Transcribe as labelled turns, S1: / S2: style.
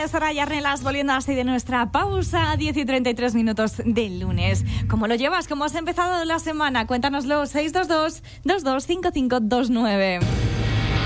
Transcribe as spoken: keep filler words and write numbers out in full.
S1: tardes, Soraya Arnelas, volviendo así de nuestra pausa, diez y treinta y tres minutos del lunes. ¿Cómo lo llevas? ¿Cómo has empezado la semana? Cuéntanoslo, seis dos dos, dos dos cinco cinco dos nueve.